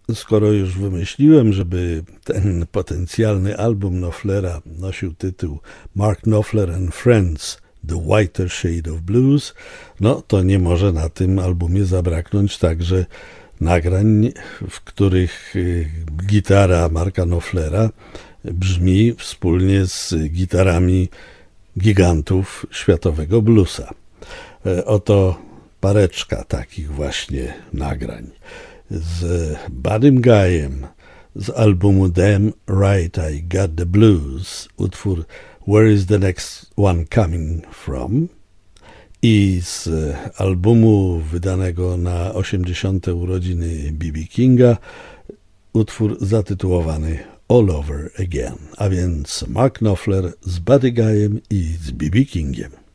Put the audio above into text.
skoro już wymyśliłem, żeby ten potencjalny album Knopflera nosił tytuł Mark Knopfler and Friends – The Whiter Shade of Blues, no to nie może na tym albumie zabraknąć także nagrań, w których gitara Marka Knopflera brzmi wspólnie z gitarami gigantów światowego bluesa. Oto pareczka takich właśnie nagrań. Z Buddym Guyem z albumu Damn Right I Got the Blues utwór Where is the Next One Coming From i z albumu wydanego na 80. urodziny B.B. Kinga utwór zatytułowany All Over Again, a więc Mark Knopfler z Buddy Guyem i z B.B. Kingiem.